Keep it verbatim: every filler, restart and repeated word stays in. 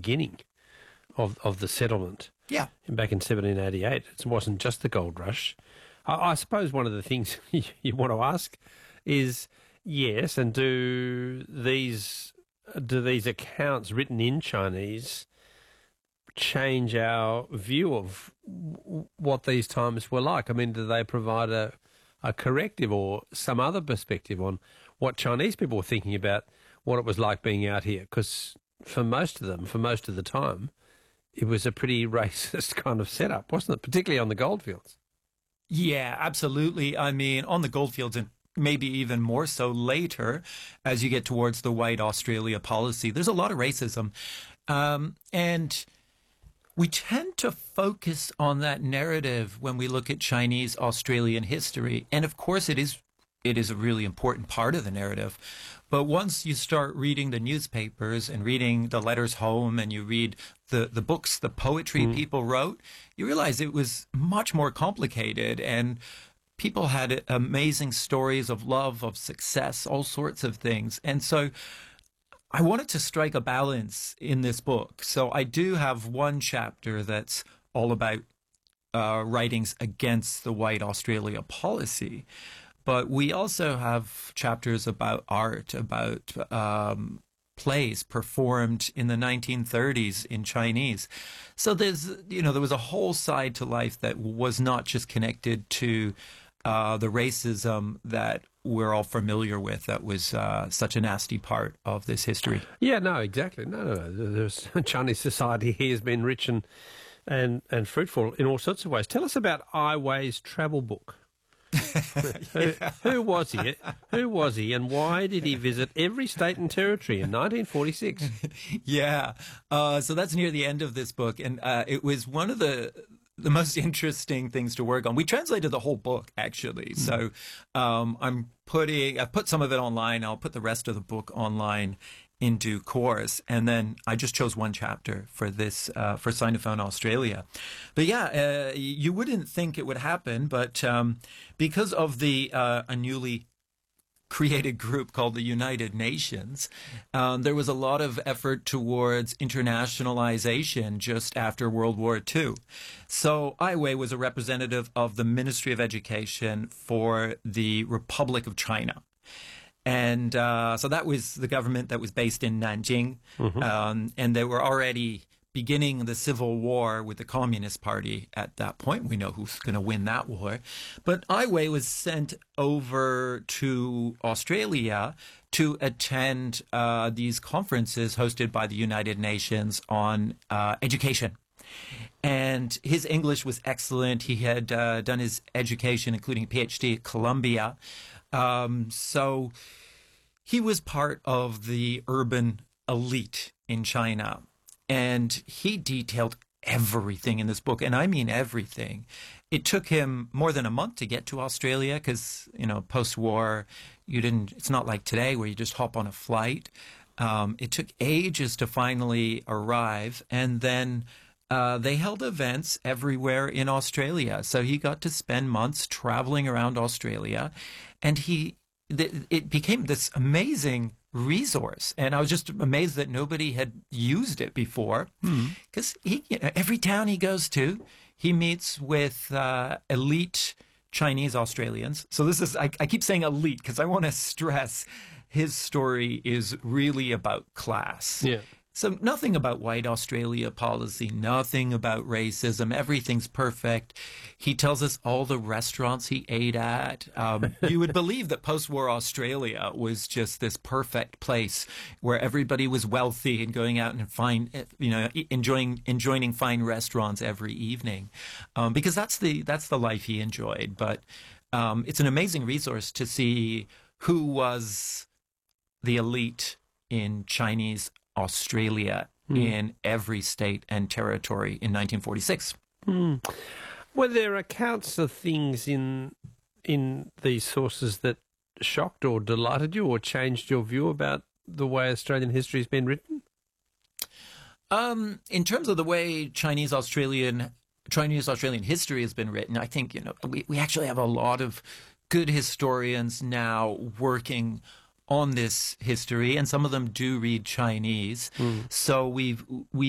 beginning of of the settlement. Yeah. Back in seventeen eighty-eight, it wasn't just the gold rush. I, I suppose one of the things you, you want to ask is, yes, and do these do these accounts written in Chinese change our view of w- what these times were like? I mean, do they provide a, a corrective or some other perspective on what Chinese people were thinking about what it was like being out here? Because for most of them, for most of the time, it was a pretty racist kind of setup, wasn't it? Particularly on the goldfields. Yeah, absolutely. I mean, on the goldfields and maybe even more so later as you get towards the white Australia policy, there's a lot of racism. Um, and we tend to focus on that narrative when we look at Chinese Australian history. And of course, it is it is a really important part of the narrative. But once you start reading the newspapers and reading the letters home and you read the, the books, the poetry mm. people wrote, you realize it was much more complicated. And people had amazing stories of love, of success, all sorts of things. And so I wanted to strike a balance in this book. So I do have one chapter that's all about uh, writings against the white Australia policy. But we also have chapters about art, about um, plays performed in the nineteen thirties in Chinese. So there's, you know, there was a whole side to life that was not just connected to uh, the racism that we're all familiar with. That was uh, such a nasty part of this history. Yeah, no, exactly. No, no, no. There's, Chinese society here has been rich and, and, and fruitful in all sorts of ways. Tell us about Ai Wei's travel book. who, who was he? Who was he, and why did he visit every state and territory in nineteen forty-six? Yeah, uh, so that's near the end of this book, and uh, it was one of the the most interesting things to work on. We translated the whole book, actually. So um, I'm putting I've put some of it online. I'll put the rest of the book online in due course, and then I just chose one chapter for this uh, for Sinophone Australia. But yeah, uh, you wouldn't think it would happen, but um, because of the uh, a newly created group called the United Nations, um, there was a lot of effort towards internationalization just after World War Two. So Ai Wei was a representative of the Ministry of Education for the Republic of China. And uh, so that was the government that was based in Nanjing. Mm-hmm. Um, and they were already beginning the civil war with the Communist Party at that point. We know who's going to win that war. But Ai Wei was sent over to Australia to attend uh, these conferences hosted by the United Nations on uh, education. And his English was excellent. He had uh, done his education, including a PhD at Columbia. Um, so he was part of the urban elite in China, and he detailed everything in this book, and I mean everything. It took him more than a month to get to Australia because, you know, post-war, you didn't. It's not like today where you just hop on a flight. Um, it took ages to finally arrive, and then Uh, they held events everywhere in Australia. So he got to spend months traveling around Australia, and he th- it became this amazing resource. And I was just amazed that nobody had used it before, because mm-hmm. he, you know, every town he goes to, he meets with uh, elite Chinese Australians. So this is, I, I keep saying elite because I want to stress his story is really about class. Yeah. So nothing about white Australia policy, nothing about racism. Everything's perfect. He tells us all the restaurants he ate at. Um, you would believe that post-war Australia was just this perfect place where everybody was wealthy and going out and fine, you know, enjoying enjoying fine restaurants every evening, um, because that's the that's the life he enjoyed. But um, it's an amazing resource to see who was the elite in Chinese Australia mm. in every state and territory in nineteen forty-six. Mm. Were there accounts of things in in these sources that shocked or delighted you or changed your view about the way Australian history has been written? Um, in terms of the way Chinese Australian Chinese Australian history has been written, I think, you know, we, we actually have a lot of good historians now working on this history, and some of them do read Chinese. Mm. So we've we